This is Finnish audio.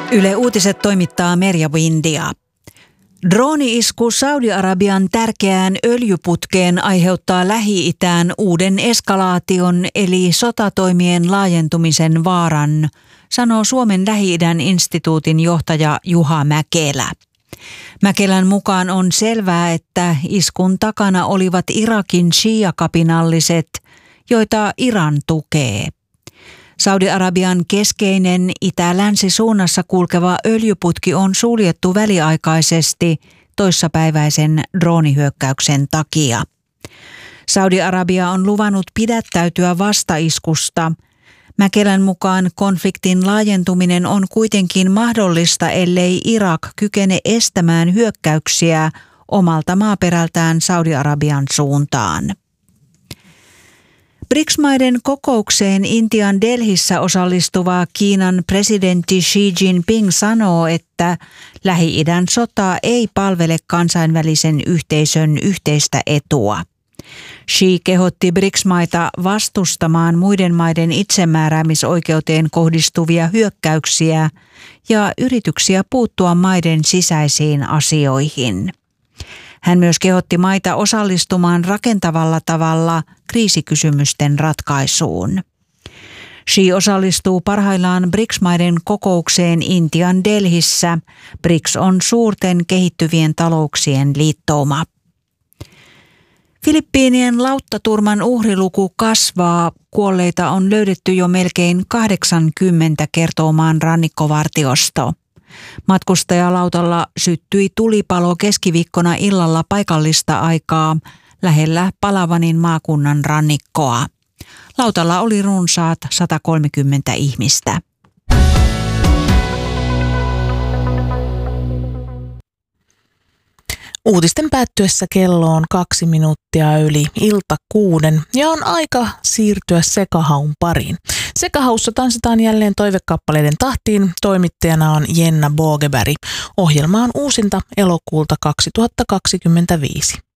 Yle Uutiset toimittaa Merja Windia. Drooni-isku Saudi-Arabian tärkeään öljyputkeen aiheuttaa Lähi-itään uuden eskalaation eli sotatoimien laajentumisen vaaran, sanoo Suomen Lähi-idän instituutin johtaja Juha Mäkelä. Mäkelän mukaan on selvää, että iskun takana olivat Irakin shia-kapinalliset, joita Iran tukee. Saudi-Arabian keskeinen itä-länsi-suunnassa kulkeva öljyputki on suljettu väliaikaisesti toissapäiväisen droonihyökkäyksen takia. Saudi-Arabia on luvannut pidättäytyä vastaiskusta. Mäkelän mukaan konfliktin laajentuminen on kuitenkin mahdollista, ellei Irak kykene estämään hyökkäyksiä omalta maaperältään Saudi-Arabian suuntaan. BRICS-maiden kokoukseen Intian Delhissä osallistuva Kiinan presidentti Xi Jinping sanoo, että Lähi-idän sota ei palvele kansainvälisen yhteisön yhteistä etua. Xi kehotti BRICS-maita vastustamaan muiden maiden itsemääräämisoikeuteen kohdistuvia hyökkäyksiä ja yrityksiä puuttua maiden sisäisiin asioihin. Hän myös kehotti maita osallistumaan rakentavalla tavalla kriisikysymysten ratkaisuun. Xi osallistuu parhaillaan BRICS-maiden kokoukseen Intian Delhissä. BRICS on suurten kehittyvien talouksien liittouma. Filippiinien lauttaturman uhriluku kasvaa. Kuolleita on löydetty jo melkein 80, kertoo maan rannikkovartiosto. Matkustajalautalla syttyi tulipalo keskiviikkona illalla paikallista aikaa lähellä Palavanin maakunnan rannikkoa. Lautalla oli runsaat 130 ihmistä. Uutisten päättyessä kello on 2 minuuttia yli 6 ja on aika siirtyä Sekahaun pariin. Sekahaussa tanssitaan jälleen toivekappaleiden tahtiin. Toimittajana on Jenna Bogeberg. Ohjelma on uusinta elokuulta 2025.